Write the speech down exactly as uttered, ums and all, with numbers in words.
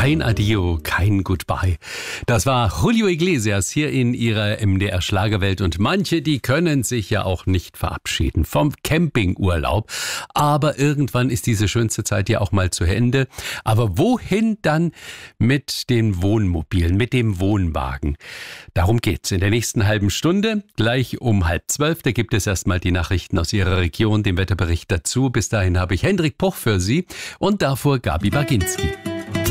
Kein Adio, kein Goodbye. Das war Julio Iglesias hier in ihrer M D R Schlagerwelt. Und manche, die können sich ja auch nicht verabschieden vom Campingurlaub. Aber irgendwann ist diese schönste Zeit ja auch mal zu Ende. Aber wohin dann mit den Wohnmobilen, mit dem Wohnwagen? Darum geht's in der nächsten halben Stunde. Gleich um halb zwölf, da gibt es erstmal die Nachrichten aus Ihrer Region, den Wetterbericht dazu. Bis dahin habe ich Hendrik Poch für Sie und davor Gabi Baginski.